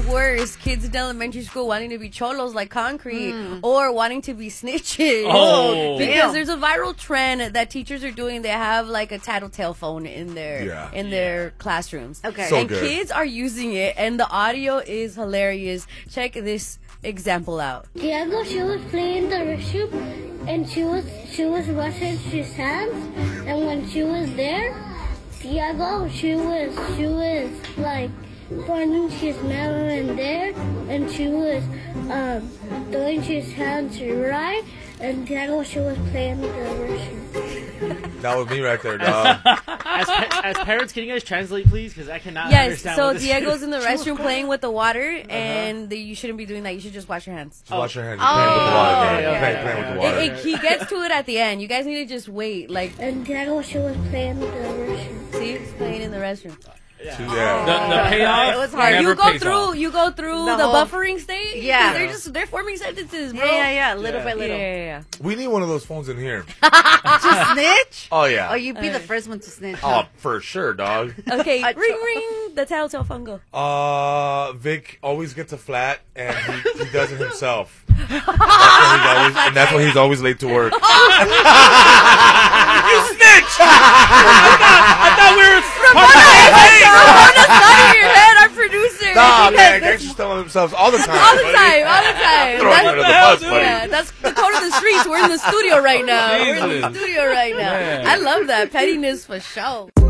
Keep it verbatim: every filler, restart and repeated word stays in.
worse. Kids in elementary school wanting to be cholos like Concrete mm. or wanting to be snitches. Oh, because damn. there's a viral trend that teachers are doing. They have like a tattletale phone in their yeah. in their classrooms. Okay, so and good. kids are using it, and the audio is hilarious. Check this example out. Diego, she was playing in the restroom, and she was she was washing his hands, and when she was there, Diego, she was she was like putting his melon in there, and she was um doing his hands right, and Diego, she was playing in the restroom. That was me right there, dog. As, pa- as parents, can you guys translate, please? Because I cannot Yes, understand. so what this Diego's is. in the restroom playing with the water, and the, you shouldn't be doing that. You should just wash your hands. Just wash your hands. You're playing with the water. Oh. You're Yeah, playing, yeah, playing yeah, with the water. It, it, he gets to it at the end. You guys need to just wait. Like, And Diego, she was playing in the restroom. see, he's playing in the restroom. Yeah. The, the payoff. It was hard. never You go pays through, off. you go through The the, whole- buffering stage. Yeah. they're just they're forming sentences, bro. Yeah, yeah, yeah, little Yeah. by yeah, little. yeah, yeah. We need one of those phones in here. To snitch? Oh, yeah. Oh, you'd be the first one to snitch. Oh, for sure, dog. Okay, I ring tr- ring. The tattletale phone go. Uh, Vic always gets a flat, and he, he does it himself. That's why he's always, and that's why he's always late to work. You snitch! I thought we were Ramona's not in your head, our producer. Nah, man, gangsters telling themselves all the time. all the buddy. time, all the time. Throwing you under the bus, buddy. Yeah, that's the code of the streets. We're in the studio right now. We're in the Jesus. studio right now. Man. I love that pettiness for sure.